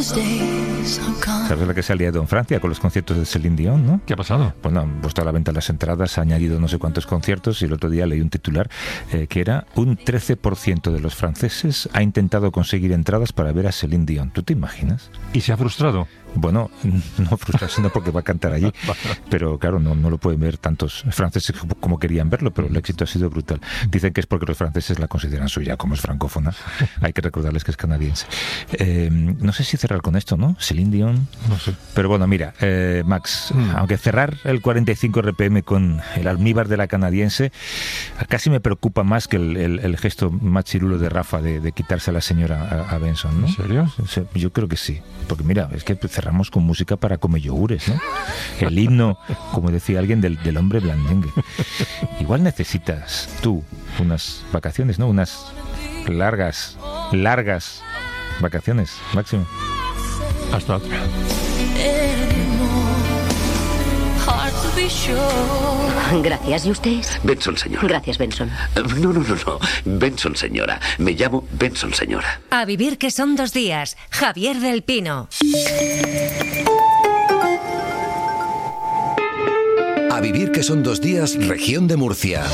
¿Sabes la que se ha liado en Francia con los conciertos de Céline Dion, no? ¿Qué ha pasado? Pues no, han puesto a la venta las entradas, ha añadido no sé cuántos conciertos y el otro día leí un titular que era un 13% de los franceses ha intentado conseguir entradas para ver a Céline Dion. ¿Tú te imaginas? ¿Y se ha frustrado? Bueno, no frustrarse no porque va a cantar allí, pero claro, no lo pueden ver tantos franceses como querían verlo, pero el éxito ha sido brutal. Dicen que es porque los franceses la consideran suya, como es francófona. Hay que recordarles que es canadiense. No sé si cerrar con esto, ¿no? Céline Dion, no sé. Pero bueno, mira, Max, aunque cerrar el 45 RPM con el almíbar de la canadiense, casi me preocupa más que el gesto más chirulo de Rafa de quitarse a la señora a Benson, ¿no? ¿En serio? Yo creo que sí, porque mira, es que cerramos con música para comer yogures, ¿no? El himno, como decía alguien, del hombre blandengue. Igual necesitas tú unas vacaciones, ¿no? Unas largas vacaciones, Máximo. Hasta otra. Gracias. ¿Y usted? Benson, señora. Gracias, Benson. No. Benson, señora. Me llamo Benson, señora. A vivir que son 2 días. Javier del Pino. A vivir que son 2 días, región de Murcia.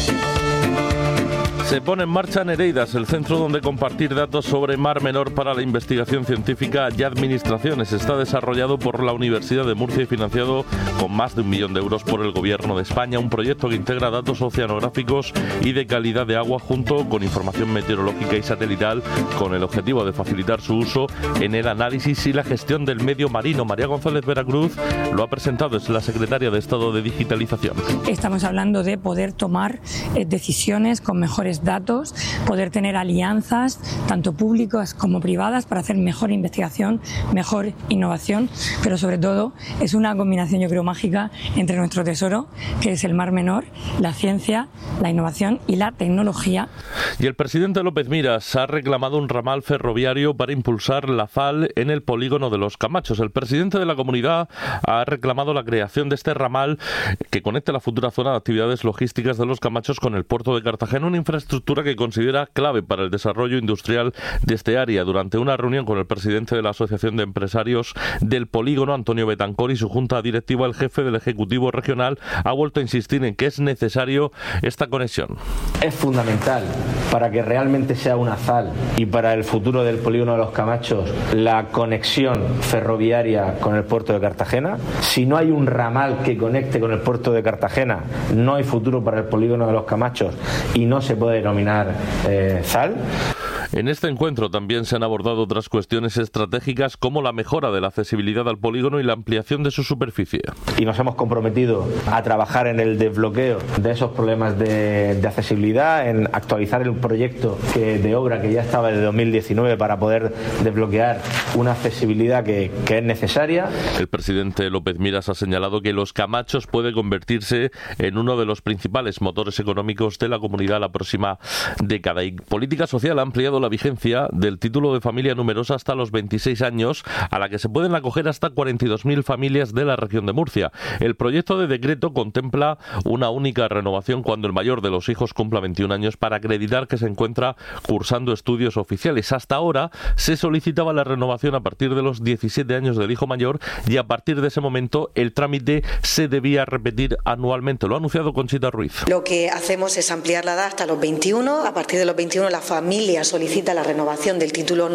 Se pone en marcha Nereidas, el centro donde compartir datos sobre Mar Menor para la investigación científica y administraciones. Está desarrollado por la Universidad de Murcia y financiado con más de 1 millón de euros por el Gobierno de España. Un proyecto que integra datos oceanográficos y de calidad de agua junto con información meteorológica y satelital, con el objetivo de facilitar su uso en el análisis y la gestión del medio marino. María González Veracruz lo ha presentado, es la secretaria de Estado de Digitalización. Estamos hablando de poder tomar decisiones con mejores datos, poder tener alianzas tanto públicas como privadas para hacer mejor investigación, mejor innovación, pero sobre todo es una combinación, yo creo, mágica entre nuestro tesoro, que es el Mar Menor, la ciencia, la innovación y la tecnología. Y el presidente López Miras ha reclamado un ramal ferroviario para impulsar la FAL en el polígono de Los Camachos. El presidente de la comunidad ha reclamado la creación de este ramal que conecte la futura zona de actividades logísticas de Los Camachos con el puerto de Cartagena, una infraestructura que considera clave para el desarrollo industrial de este área. Durante una reunión con el presidente de la Asociación de Empresarios del Polígono, Antonio Betancor, y su junta directiva, el jefe del Ejecutivo Regional ha vuelto a insistir en que es necesario esta conexión. Es fundamental para que realmente sea una ZAL y para el futuro del polígono de Los Camachos la conexión ferroviaria con el puerto de Cartagena. Si no hay un ramal que conecte con el puerto de Cartagena, no hay futuro para el polígono de Los Camachos y no se puede denominar ZAL. En este encuentro también se han abordado otras cuestiones estratégicas como la mejora de la accesibilidad al polígono y la ampliación de su superficie. Y nos hemos comprometido a trabajar en el desbloqueo de esos problemas de accesibilidad, en actualizar el proyecto de obra que ya estaba desde 2019 para poder desbloquear una accesibilidad que es necesaria. El presidente López Miras ha señalado que Los Camachos puede convertirse en uno de los principales motores económicos de la comunidad la próxima década. Y Política Social ha ampliado la vigencia del título de familia numerosa hasta los 26 años, a la que se pueden acoger hasta 42.000 familias de la región de Murcia. El proyecto de decreto contempla una única renovación cuando el mayor de los hijos cumpla 21 años para acreditar que se encuentra cursando estudios oficiales. Hasta ahora se solicitaba la renovación a partir de los 17 años del hijo mayor y a partir de ese momento el trámite se debía repetir anualmente. Lo ha anunciado Conchita Ruiz. Lo que hacemos es ampliar la edad hasta los 21. A partir de los 21 la familia solicita la renovación del título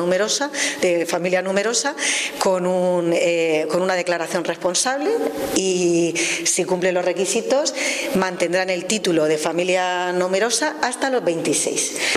de familia numerosa con una declaración responsable y si cumple los requisitos mantendrán el título de familia numerosa hasta los 26.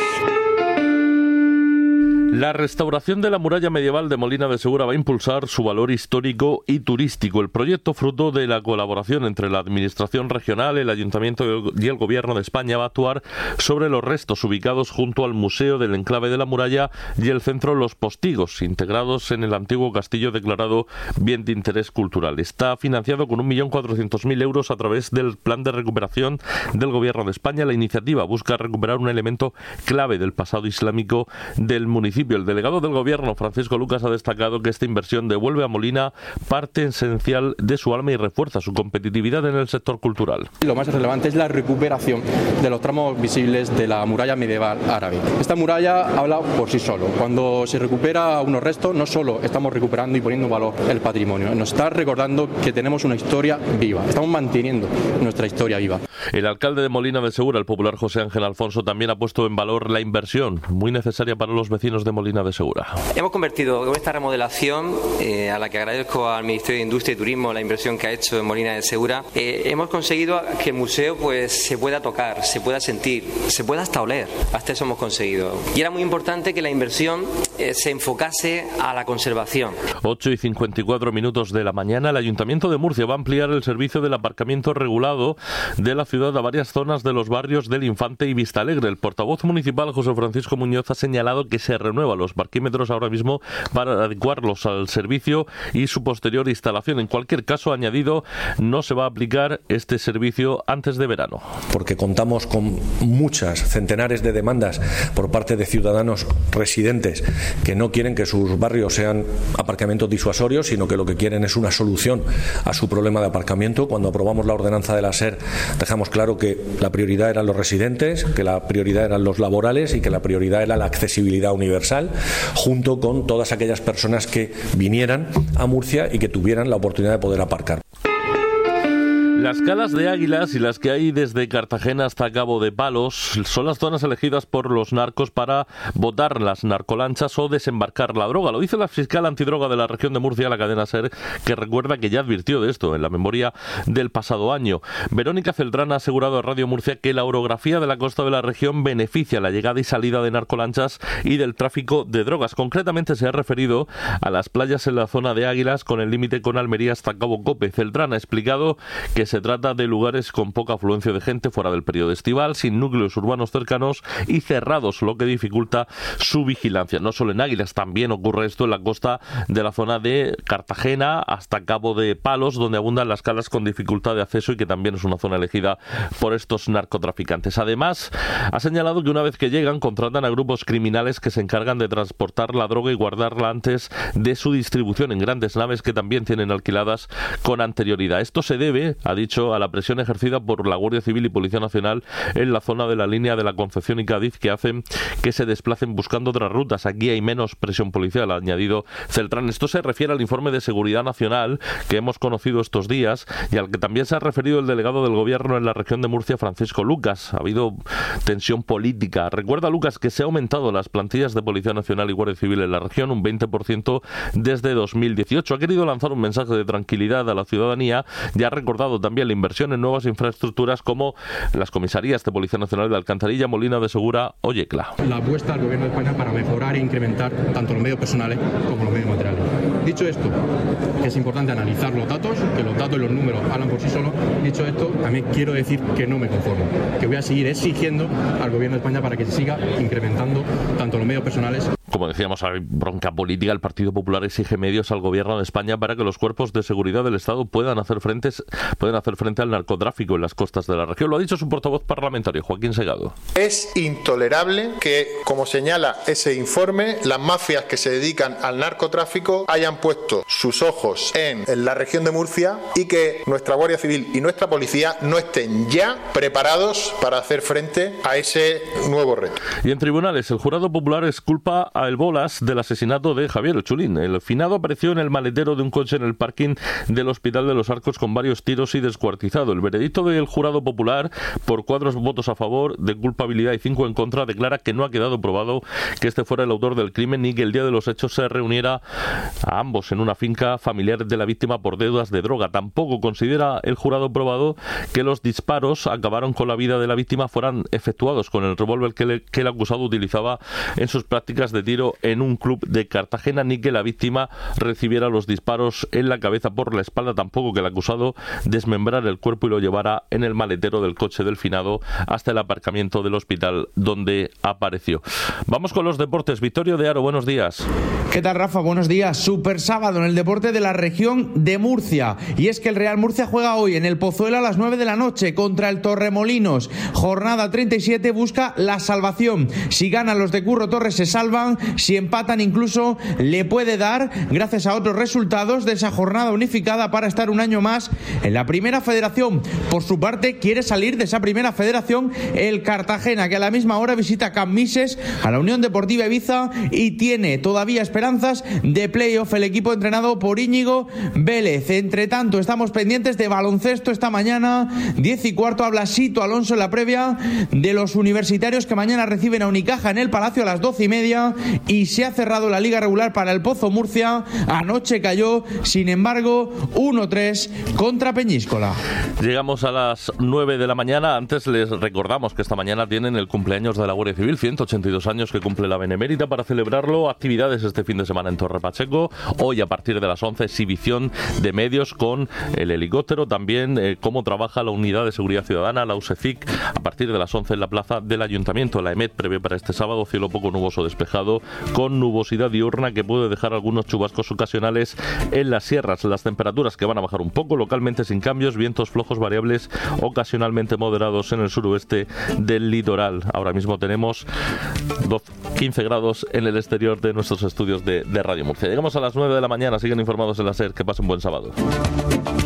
La restauración de la muralla medieval de Molina de Segura va a impulsar su valor histórico y turístico. El proyecto, fruto de la colaboración entre la Administración Regional, el Ayuntamiento y el Gobierno de España, va a actuar sobre los restos ubicados junto al Museo del Enclave de la Muralla y el Centro Los Postigos, integrados en el antiguo castillo declarado Bien de Interés Cultural. Está financiado con 1.400.000 euros a través del Plan de Recuperación del Gobierno de España. La iniciativa busca recuperar un elemento clave del pasado islámico del municipio municipio. El delegado del Gobierno, Francisco Lucas, ha destacado que esta inversión devuelve a Molina parte esencial de su alma y refuerza su competitividad en el sector cultural. Lo más relevante es la recuperación de los tramos visibles de la muralla medieval árabe. Esta muralla habla por sí solo. Cuando se recupera unos restos, no solo estamos recuperando y poniendo en valor el patrimonio, nos está recordando que tenemos una historia viva. Estamos manteniendo nuestra historia viva. El alcalde de Molina de Segura, el popular José Ángel Alfonso, también ha puesto en valor la inversión, muy necesaria para los vecinos de Molina de Segura. Hemos convertido con esta remodelación, a la que agradezco al Ministerio de Industria y Turismo la inversión que ha hecho en Molina de Segura, hemos conseguido que el museo se pueda tocar, se pueda sentir, se pueda hasta oler. Hasta eso hemos conseguido. Y era muy importante que la inversión se enfocase a la conservación. 8:54 de la mañana, el Ayuntamiento de Murcia va a ampliar el servicio del aparcamiento regulado de la ciudad a varias zonas de los barrios del Infante y Vistalegre. El portavoz municipal, José Francisco Muñoz, ha señalado que se renuevan los parquímetros ahora mismo para adecuarlos al servicio y su posterior instalación. En cualquier caso, ha añadido, no se va a aplicar este servicio antes de verano. Porque contamos con muchas, centenares de demandas por parte de ciudadanos residentes que no quieren que sus barrios sean aparcamientos disuasorios, sino que lo que quieren es una solución a su problema de aparcamiento. Cuando aprobamos la ordenanza de la SER, dejamos claro que la prioridad eran los residentes, que la prioridad eran los laborales y que la prioridad era la accesibilidad universal, junto con todas aquellas personas que vinieran a Murcia y que tuvieran la oportunidad de poder aparcar. Las calas de Águilas y las que hay desde Cartagena hasta Cabo de Palos son las zonas elegidas por los narcos para botar las narcolanchas o desembarcar la droga. Lo dice la fiscal antidroga de la región de Murcia, la cadena SER, que recuerda que ya advirtió de esto en la memoria del pasado año. Verónica Celdrán ha asegurado a Radio Murcia que la orografía de la costa de la región beneficia la llegada y salida de narcolanchas y del tráfico de drogas. Concretamente se ha referido a las playas en la zona de Águilas con el límite con Almería hasta Cabo Cope. Celdrán ha explicado que se trata de lugares con poca afluencia de gente fuera del periodo estival, sin núcleos urbanos cercanos y cerrados, lo que dificulta su vigilancia. No solo en Águilas, también ocurre esto en la costa de la zona de Cartagena hasta Cabo de Palos, donde abundan las calas con dificultad de acceso y que también es una zona elegida por estos narcotraficantes. Además, ha señalado que una vez que llegan, contratan a grupos criminales que se encargan de transportar la droga y guardarla antes de su distribución en grandes naves que también tienen alquiladas con anterioridad. Esto se debe, ha dicho, a la presión ejercida por la Guardia Civil y Policía Nacional en la zona de la línea de la Concepción y Cádiz, que hacen que se desplacen buscando otras rutas. Aquí hay menos presión policial, ha añadido Celtrán. Esto se refiere al informe de Seguridad Nacional que hemos conocido estos días y al que también se ha referido el delegado del Gobierno en la región de Murcia, Francisco Lucas. Ha habido tensión política. Recuerda, Lucas, que se ha aumentado las plantillas de Policía Nacional y Guardia Civil en la región un 20% desde 2018. Ha querido lanzar un mensaje de tranquilidad a la ciudadanía y ha recordado también la inversión en nuevas infraestructuras como las comisarías de Policía Nacional de Alcantarilla, Molina de Segura o Yecla. La apuesta del Gobierno de España para mejorar e incrementar tanto los medios personales como los medios materiales. Dicho esto, que es importante analizar los datos, que los datos y los números hablan por sí solos. Dicho esto, también quiero decir que no me conformo, que voy a seguir exigiendo al Gobierno de España para que se siga incrementando tanto los medios personales. Como decíamos, hay bronca política. El Partido Popular exige medios al Gobierno de España para que los cuerpos de seguridad del Estado puedan hacer frente al narcotráfico en las costas de la región. Lo ha dicho su portavoz parlamentario, Joaquín Segado. Es intolerable que, como señala ese informe, las mafias que se dedican al narcotráfico hayan puesto sus ojos en la región de Murcia y que nuestra Guardia Civil y nuestra policía no estén ya preparados para hacer frente a ese nuevo reto. Y en tribunales, el jurado popular exculpa a El Bolas del asesinato de Javier El Chulín. El finado apareció en el maletero de un coche en el parking del Hospital de los Arcos con varios tiros y descuartizado. El veredicto del jurado popular, por 4 votos a favor de culpabilidad y 5 en contra, declara que no ha quedado probado que este fuera el autor del crimen ni que el día de los hechos se reuniera a ambos en una finca familiar de la víctima por deudas de droga. Tampoco considera el jurado probado que los disparos acabaron con la vida de la víctima fueran efectuados con el revólver que el acusado utilizaba en sus prácticas de tiro en un club de Cartagena, ni que la víctima recibiera los disparos en la cabeza por la espalda, tampoco que el acusado desmembrara el cuerpo y lo llevara en el maletero del coche del finado hasta el aparcamiento del hospital donde apareció. Vamos con los deportes. Vittorio de Aro, buenos días. ¿Qué tal, Rafa? Buenos días. Super sábado en el deporte de la región de Murcia. Y es que el Real Murcia juega hoy en el Pozuelo a las 9 de la noche contra el Torremolinos. Jornada 37, busca la salvación. Si ganan los de Curro Torres se salvan, si empatan incluso le puede dar, gracias a otros resultados de esa jornada unificada, para estar un año más en la Primera Federación. Por su parte, quiere salir de esa Primera Federación el Cartagena, que a la misma hora visita Cammises a la Unión Deportiva Ibiza y tiene todavía esperanzas de playoff el equipo entrenado por Íñigo Vélez. Entre tanto, estamos pendientes de baloncesto esta mañana, 10:15, habla Sito Alonso en la previa de los universitarios que mañana reciben a Unicaja en el Palacio a las 12:30, y se ha cerrado la liga regular para el Pozo Murcia. Anoche cayó, sin embargo, 1-3 contra Peñíscola. Llegamos a las 9 de la mañana. Antes les recordamos que esta mañana tienen el cumpleaños de la Guardia Civil, 182 años que cumple la Benemérita. Para celebrarlo, actividades este fin de semana en Torre Pacheco. Hoy a partir de las 11, exhibición de medios con el helicóptero. También cómo trabaja la Unidad de Seguridad Ciudadana, la USECIC, a partir de las 11 en la plaza del Ayuntamiento. La EMET prevé para este sábado cielo poco nuboso despejado, con nubosidad diurna que puede dejar algunos chubascos ocasionales en las sierras. Las temperaturas que van a bajar un poco, localmente sin cambios, vientos flojos variables, ocasionalmente moderados en el suroeste del litoral. Ahora mismo tenemos 15 grados en el exterior de nuestros estudios de Radio Murcia. Llegamos a las 9 de la mañana, siguen informados en la SER. Que pasen buen sábado.